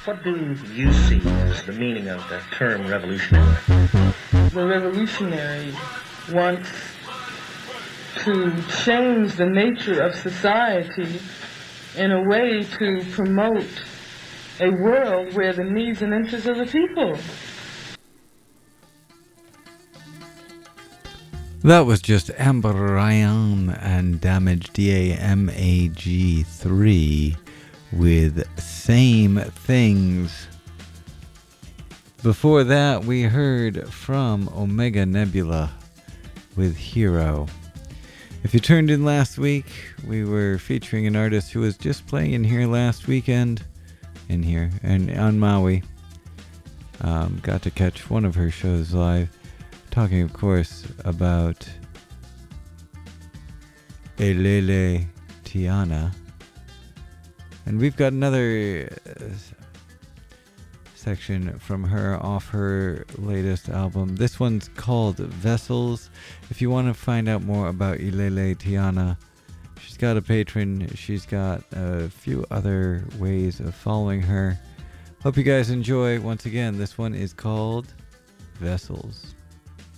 What do you see as the meaning of the term revolutionary? The revolutionary wants to change the nature of society in a way to promote a world where the needs and interests of the people. That was just Amber Ryan and Damage DAMAG3 with Same Things. Before that, we heard from Omega Nebula with Hero. If you turned in last week, we were featuring an artist who was just playing here last weekend, and on Maui. Got to catch one of her shows live, talking, of course, about Elele Tiana. And we've got another section from her off her latest album. This one's called Vessels. If you want to find out more about Elele Tiana, she's got a Patreon. She's got a few other ways of following her. Hope you guys enjoy. Once again, this one is called Vessels.